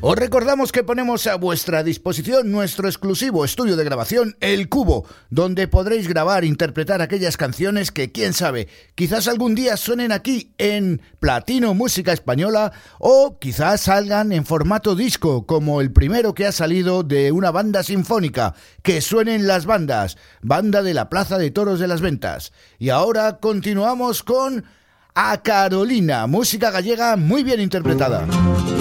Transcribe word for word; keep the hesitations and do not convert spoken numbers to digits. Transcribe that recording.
Os recordamos que ponemos a vuestra disposición nuestro exclusivo estudio de grabación El Cubo, donde podréis grabar e interpretar aquellas canciones que, quién sabe, quizás algún día suenen aquí en Platino Música Española o quizás salgan en formato disco, como el primero que ha salido de una banda sinfónica, Que suenen las bandas, banda de la Plaza de Toros de las Ventas. Y ahora continuamos con A Carolina, música gallega muy bien interpretada.